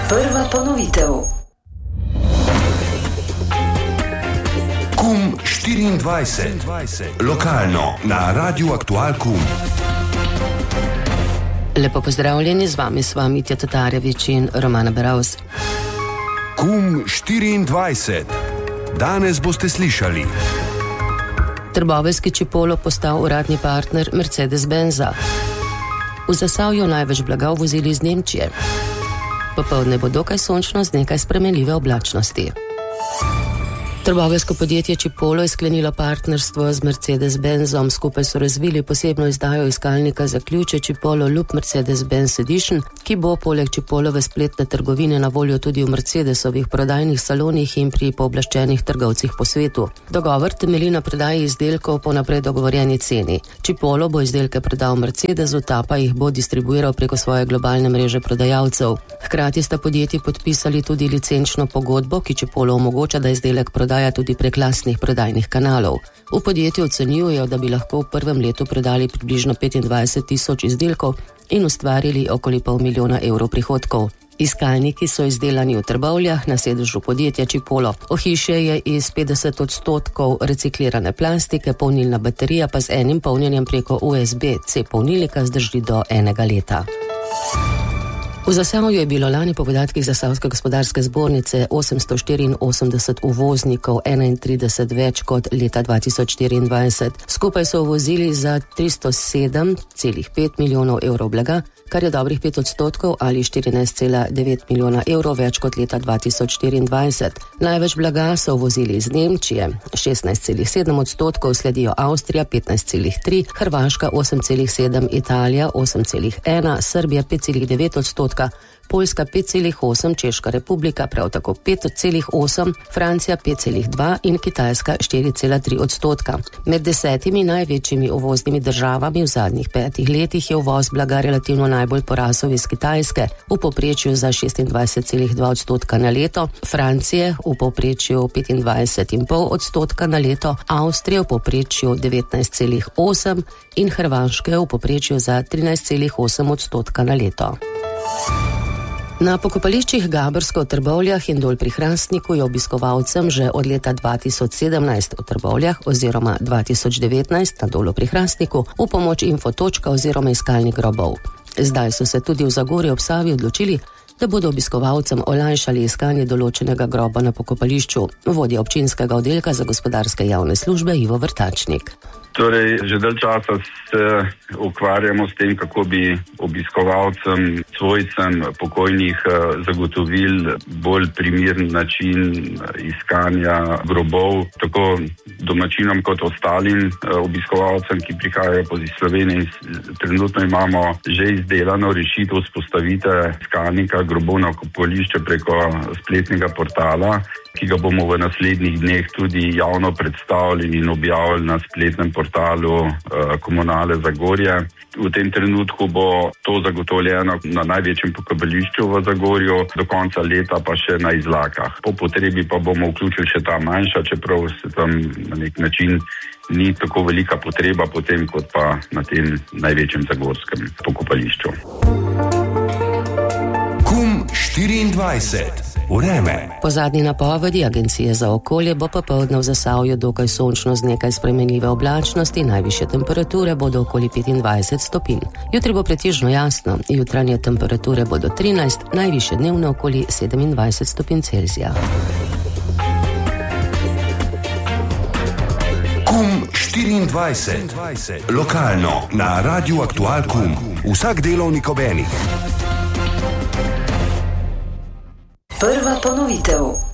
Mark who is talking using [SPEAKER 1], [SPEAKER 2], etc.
[SPEAKER 1] Prva ponovitev.
[SPEAKER 2] KUM 24. Lokalno na Radiu Aktual KUM.
[SPEAKER 3] Lepo pozdravljeni, z vami sva Mitja Tatarevič in Romana Beravs.
[SPEAKER 2] KUM 24. Danes boste slišali.
[SPEAKER 3] Trboveljski Čipolo postal uradni partner Mercedes-Benza. V Zasavju največ blaga uvozili iz Nemčije. Popoldne bo dokaj sončno z nekaj spremenljive oblačnosti. Trboveljsko podjetje Čipolo je sklenilo partnerstvo z Mercedes-Benzom. Skupaj so razvili posebno izdajo iskalnika za ključe Čipolo Loop Mercedes-Benz Edition, ki bo poleg Čipolove spletne trgovine na voljo tudi v Mercedesovih prodajnih salonih in pri pooblaščenih trgovcih po svetu. Dogovor temelji na prodaji izdelkov po naprej dogovorjeni ceni. Čipolo bo izdelke prodal Mercedesu, ta pa jih bo distribuiral preko svoje globalne mreže prodajalcev. Hkrati sta podjetji podpisali tudi licenčno pogodbo, ki Čipolo omogoča, da izdelek prodaja tudi prek lastnih prodajnih kanalov. V podjetju ocenjujejo, da bi lahko v prvem letu prodali približno 25,000 izdelkov in ustvarili okoli €500,000 prihodkov. Iskalniki so izdelani v Trbovljah na sedežu podjetja Čipolo. Ohišje je iz 50% reciklirane plastike, polnilna baterija pa z enim polnjenjem preko USB-C polnilnika zdrži do 1 leta. V Zasavju je bilo lani po podatkih Zasavske gospodarske zbornice 884 uvoznikov, 31 več kot leta 2024. Skupaj so uvozili za 307,5 milijonov evrov blaga, kar je dobrih 5% ali 14,9 milijona evrov več kot leta 2024. Največ blaga so uvozili iz Nemčije, 16,7%, sledijo Avstrija 15,3%, Hrvaška 8,7%, Italija 8,1%, Srbija 5,9%, Poljska 5,8%, Češka republika prav tako 5,8%, Francija 5,2% in Kitajska 4,3%. Med 10 največjimi uvoznimi državami v zadnjih 5 letih je uvoz blaga relativno najbolj porasel iz Kitajske, v povprečju za 26,2% na leto, Francije v povprečju 25,5% na leto, Avstrije v povprečju 19,8% in Hrvaške v povprečju za 13,8% na leto. Na pokopališčih Gabersko v Trbovljah in Dol pri Hrastniku je obiskovalcem že od leta 2017 v Trbovljah oziroma 2019 na Dolu pri Hrastniku v pomoč infotočka oziroma iskalnik grobov. Zdaj so se tudi v Zagorju ob Savi odločili, da bodo obiskovalcem olajšali iskanje določenega groba na pokopališču, vodja občinskega oddelka za gospodarske javne službe Ivo Vrtačnik.
[SPEAKER 4] Torej, že dalj časa se ukvarjamo s tem, kako bi obiskovalcem, svojcem pokojnih zagotovili bolj primeren način iskanja grobov, tako domačinom kot ostalim obiskovalcem, ki prihajajo po Sloveniji. Trenutno imamo že izdelano rešitev vzpostavitve iskalnika grobov na pokopališče preko spletnega portala, ki ga bomo v naslednjih dneh tudi javno predstavili in objavili na spletnem portalu Komunale Zagorje. V tem trenutku bo to zagotovljeno na največjem pokopališču v Zagorju, do konca leta pa še na Izlakah. Po potrebi pa bomo vključili še ta manjša, čeprav se tam na nek način ni tako velika potreba potem kot pa na tem največjem zagorskem pokopališču.
[SPEAKER 2] KUM 24. Vreme.
[SPEAKER 3] Po zadnji napovedi Agencije za okolje bo popoldne v Zasavju dokaj sončno z nekaj spremenljive oblačnosti, najvišje temperature bodo okoli 25 stopinj. Jutri bo pretežno jasno, jutranje temperature bodo 13, najvišje dnevne okoli 27 stopinj Celzija.
[SPEAKER 2] KUM 24. Lokalno na Radiu Aktual KUM. Vsak delovnik ob enih.
[SPEAKER 1] Prva ponovitev.